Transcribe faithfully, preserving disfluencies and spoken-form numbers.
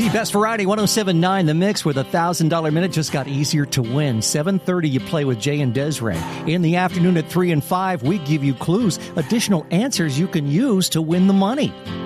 The Best Variety, one oh seven point nine The Mix, with a one thousand dollars minute just got easier to win. seven thirty, you play with Jay and Desiree. In the afternoon at three and five, we give you clues, additional answers you can use to win the money.